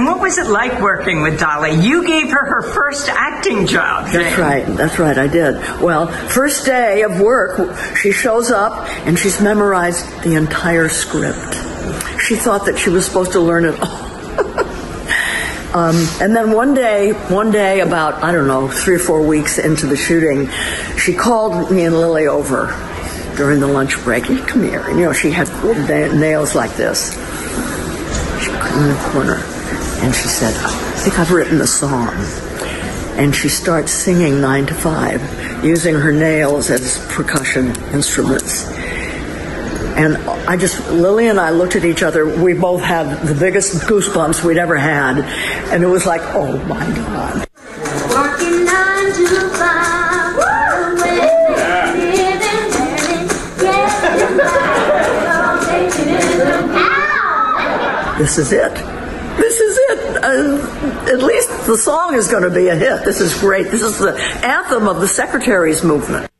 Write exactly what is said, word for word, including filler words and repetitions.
And what was it like working with Dolly? You gave her her first acting job. Jane. That's right. That's right. I did. Well, first day of work, she shows up and she's memorized the entire script. She thought that she was supposed to learn it all. um, and then one day, one day about, I don't know, three or four weeks into the shooting, she called me and Lily over during the lunch break. Come here. And, you know, she had na- nails like this. She put them in the corner. And she said, I think I've written a song. And she starts singing Nine to Five, using her nails as percussion instruments. And I just, Lily and I looked at each other. We both had the biggest goosebumps we'd ever had. And it was like, oh my God. Working nine to five. This is it. This is it. Uh, at least the song is going to be a hit. This is great. This is the anthem of the secretaries movement.